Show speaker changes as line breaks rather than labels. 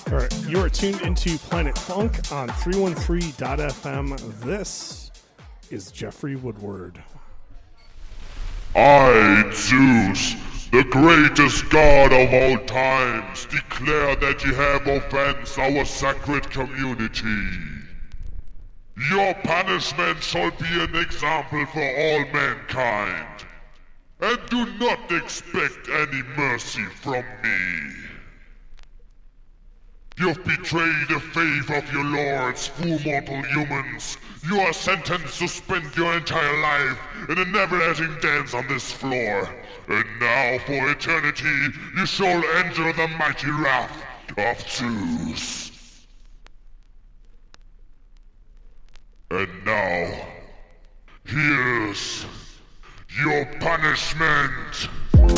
All right, you are tuned into Planet Funk on 313.fm. This is Jeffrey Woodward.
I, Zeus, the greatest god of all times, declare that you have offensed our sacred community. Your punishment shall be an example for all mankind, and do not expect any mercy from me. You've betrayed the faith of your lords, full mortal humans. You are sentenced to spend your entire life in a never-ending dance on this floor. And now, for eternity, you shall enter the mighty wrath of Zeus. And now, here's your punishment.